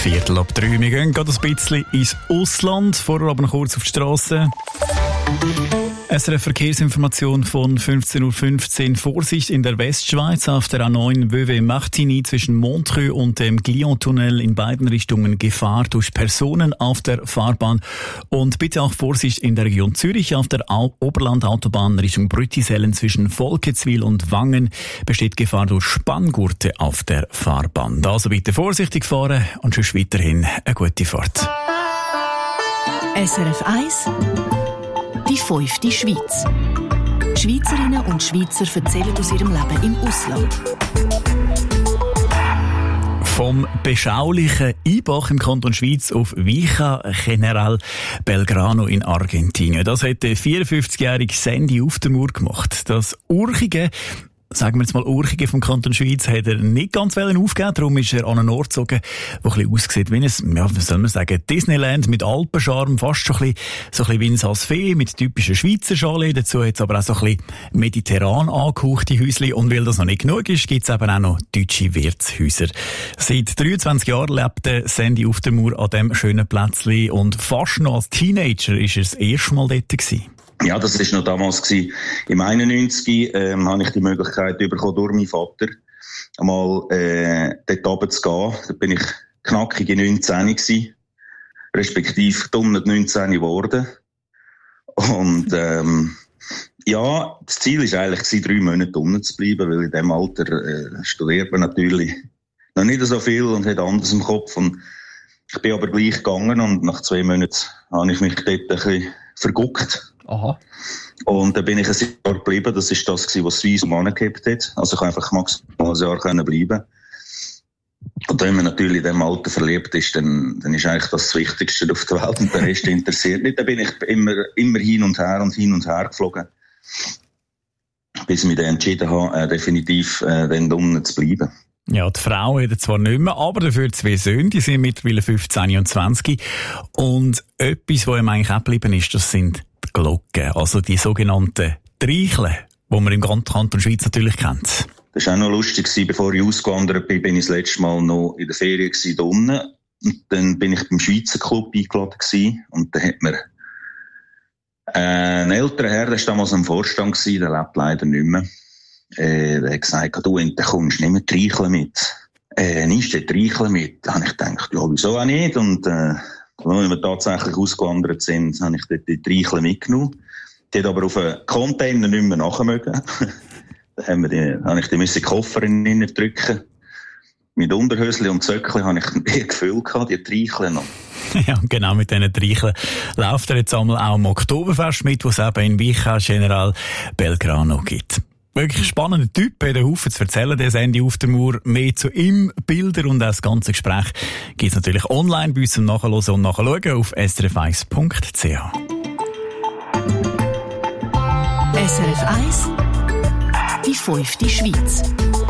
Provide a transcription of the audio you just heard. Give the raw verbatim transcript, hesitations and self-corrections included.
Viertel ab drei. Wir gehen gerade ein bisschen ins Ausland, vorher aber noch kurz auf die Strasse. S R F-Verkehrsinformation von fünfzehn Uhr fünfzehn. Vorsicht in der Westschweiz auf der A neun Vevey-Martigny zwischen Montreux und dem Glion-Tunnel in beiden Richtungen Gefahr durch Personen auf der Fahrbahn. Und bitte auch Vorsicht in der Region Zürich auf der Au- Oberland-Autobahn Richtung Brüttisellen zwischen Volketswil und Wangen besteht Gefahr durch Spanngurte auf der Fahrbahn. Also bitte vorsichtig fahren und schon weiterhin eine gute Fahrt. S R F eins Die fünfte Schweiz. Schweizerinnen und Schweizer erzählen aus ihrem Leben im Ausland. Vom beschaulichen Ibach im Kanton Schweiz auf Vicha General Belgrano in Argentinien. Das hat der vierundfünfzigjährige Sandy Uftermoor gemacht. Das urchige, sagen wir jetzt mal urchige vom Kanton Schweiz, hat er nicht ganz aufgegeben. Darum ist er an einen Ort gezogen, der ein bisschen aussieht wie ein, ja, was soll man sagen, Disneyland mit Alpenscharme, fast so ein bisschen, so ein bisschen wie ein Salsfee mit typischen Schweizer Chalet. Dazu hat es aber auch so ein bisschen mediterran angehauchte Häuschen. Und weil das noch nicht genug ist, gibt es eben auch noch deutsche Wirtshäuser. Seit dreiundzwanzig Jahren lebt Sandy Uftermoor an diesem schönen Plätzchen und fast noch als Teenager war er das erste Mal dort gewesen. Ja, das war noch damals gewesen. Im einundneunzig ähm, habe ich die Möglichkeit bekommen, durch meinen Vater einmal äh, dort runter zu gehen. Da bin ich knackige neunzehn gewesen, respektive dumm neunzehn geworden. Und ähm, ja, das Ziel war eigentlich gewesen, drei Monate unten zu bleiben, weil in diesem Alter äh, studiert man natürlich noch nicht so viel und hat anders im Kopf. Und ich bin aber gleich gegangen und nach zwei Monaten habe ich mich dort ein bisschen verguckt. Aha. Und dann bin ich ein Jahr geblieben. Das war das, was Swiss um angehabt hat. Also ich konnte einfach maximal ein Jahr bleiben. Und wenn man natürlich in diesem Alter verliebt ist, dann, dann ist eigentlich das das Wichtigste auf der Welt und der Rest interessiert nicht. Dann bin ich immer, immer hin und her und hin und her geflogen. Bis ich mich dann entschieden habe, äh, definitiv äh, dann unten zu bleiben. Ja, die Frau hat zwar nicht mehr, aber dafür zwei Söhne, die sind mittlerweile fünfzehn und zwanzig. Und etwas, was ihm eigentlich auch geblieben ist, das sind die Glocken, also die sogenannten Treicheln, die man im Kanton Schweiz natürlich kennt. Das war auch noch lustig, bevor ich ausgewandert bin, bin ich das letzte Mal noch in der Ferien da unten. Und dann bin ich beim Schweizer Club eingeladen gewesen. Und dann hat mir äh, ein älterer Herr, der war damals am Vorstand gewesen, der lebt leider nicht mehr. Äh, der hat gesagt, du, und dann kommst du nicht mehr Treicheln mit. Äh, nimmst du Treicheln mit? Da habe ich gedacht, ja, wieso auch nicht? Und, äh, als wir tatsächlich ausgewandert sind, habe ich dort die Treicheln mitgenommen. Die hat aber auf einen Container nicht mehr nachmögen. Da haben wir die, habe ich die müssen Koffer in den drücken. Mit Unterhöschen und Zöckchen habe ich ein Gefühl gehabt, die Treicheln noch. Ja, genau, mit diesen Treicheln läuft er jetzt einmal auch am Oktoberfest mit, was es eben in Vicha General Belgrano gibt. Wirklich spannender Typ, hat einen Haufen zu erzählen, der Sandy Uftermoor. Mehr zu ihm, Bilder und auch das ganze Gespräch gibt es natürlich online bei uns zum Nachhören und Nachschauen auf s r f eins punkt c h. S R F eins Die fünfte Schweiz.